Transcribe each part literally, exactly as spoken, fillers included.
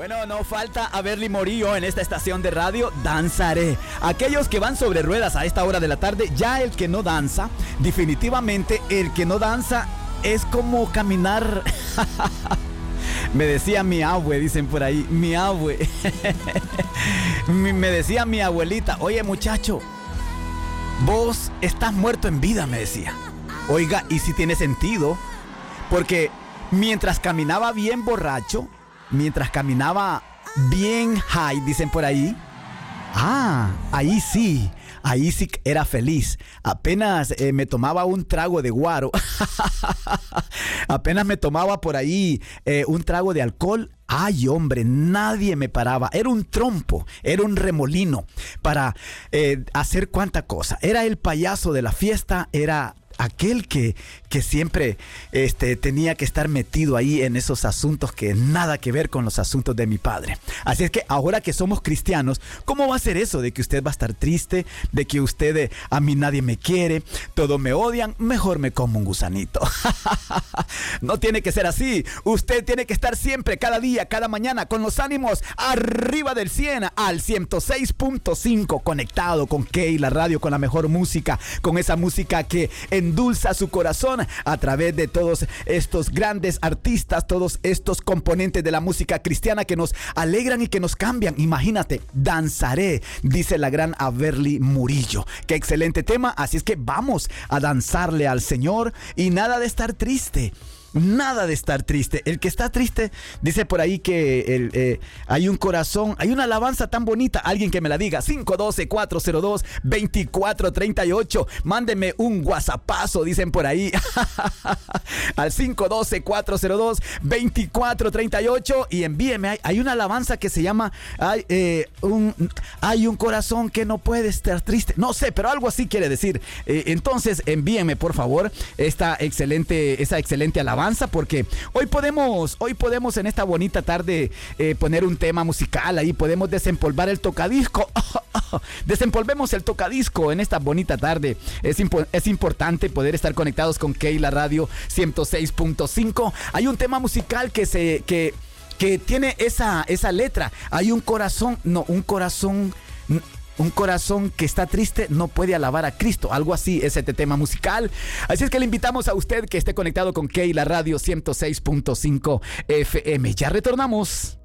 Bueno, no falta Averly Morillo en esta estación de radio. Danzaré. Aquellos que van sobre ruedas a esta hora de la tarde, ya el que no danza, definitivamente el que no danza es como caminar. Me decía mi abue, dicen por ahí, mi abue. Me decía mi abuelita, oye muchacho, vos estás muerto en vida, me decía. Oiga, y si tiene sentido, porque mientras caminaba bien borracho, mientras caminaba bien high, dicen por ahí, ah, ahí sí, ahí sí era feliz. Apenas eh, me tomaba un trago de guaro, apenas me tomaba por ahí eh, un trago de alcohol. Ay, hombre, nadie me paraba. Era un trompo, era un remolino para eh, hacer cuánta cosa. Era el payaso de la fiesta, era aquel que, que siempre este, tenía que estar metido ahí en esos asuntos que nada que ver con los asuntos de mi padre. Así es que ahora que somos cristianos, ¿cómo va a ser eso de que usted va a estar triste? De que usted, eh, a mí nadie me quiere, todos me odian, mejor me como un gusanito. No tiene que ser así. Usted tiene que estar siempre, cada día, cada mañana, con los ánimos arriba del cien, al ciento seis punto cinco, conectado con Key, la radio, con la mejor música, con esa música que en endulza su corazón a través de todos estos grandes artistas, todos estos componentes de la música cristiana que nos alegran y que nos cambian. Imagínate, danzaré, dice la gran Averly Morillo. Qué excelente tema, así es que vamos a danzarle al Señor y nada de estar triste. Nada de estar triste. El que está triste, dice por ahí que el, eh, hay un corazón, hay una alabanza tan bonita. Alguien que me la diga. cinco uno dos, cuatro cero dos, dos cuatro tres ocho. Mándeme un whatsappazo, dicen por ahí. Al cinco uno dos, cuatro cero dos, dos cuatro tres ocho. Y envíeme. Hay, hay una alabanza que se llama hay, eh, un, hay un corazón que no puede estar triste. No sé, pero algo así quiere decir. Eh, entonces envíeme por favor esta excelente, esa excelente alabanza. Porque hoy podemos, hoy podemos en esta bonita tarde eh, poner un tema musical ahí, podemos desempolvar el tocadisco. Desempolvemos el tocadisco en esta bonita tarde. Es, impo- es importante poder estar conectados con Key, la radio ciento seis punto cinco. Hay un tema musical que se que, que tiene esa, esa letra. Hay un corazón, no, un corazón. Un corazón que está triste no puede alabar a Cristo. Algo así es este tema musical. Así es que le invitamos a usted que esté conectado con Key, la radio ciento seis punto cinco F M. Ya retornamos.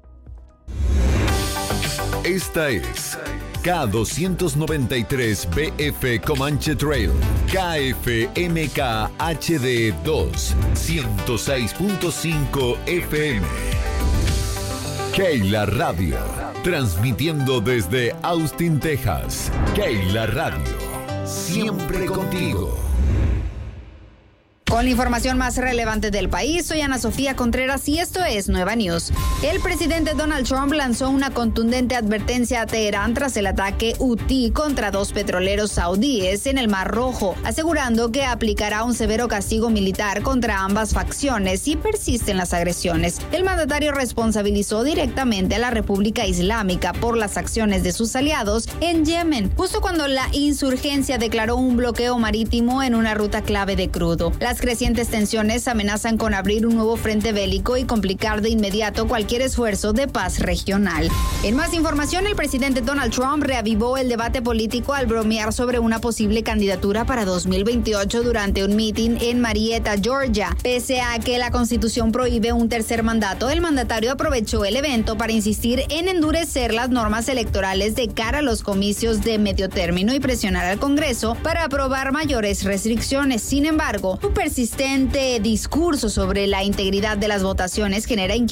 Esta es K doscientos noventa y tres B F Comanche Trail, K F M K H D dos, ciento seis punto cinco F M. Key, la radio, transmitiendo desde Austin, Texas. Key, la radio, siempre contigo. Con la información más relevante del país, soy Ana Sofía Contreras y esto es Nueva News. El presidente Donald Trump lanzó una contundente advertencia a Teherán tras el ataque hutí contra dos petroleros saudíes en el Mar Rojo, asegurando que aplicará un severo castigo militar contra ambas facciones si persisten las agresiones. El mandatario responsabilizó directamente a la República Islámica por las acciones de sus aliados en Yemen, justo cuando la insurgencia declaró un bloqueo marítimo en una ruta clave de crudo. Las crecientes tensiones amenazan con abrir un nuevo frente bélico y complicar de inmediato cualquier esfuerzo de paz regional. En más información, el presidente Donald Trump reavivó el debate político al bromear sobre una posible candidatura para dos mil veintiocho durante un meeting en Marietta, Georgia. Pese a que la Constitución prohíbe un tercer mandato, el mandatario aprovechó el evento para insistir en endurecer las normas electorales de cara a los comicios de medio término y presionar al Congreso para aprobar mayores restricciones. Sin embargo, su persistente discurso sobre la integridad de las votaciones genera inquietud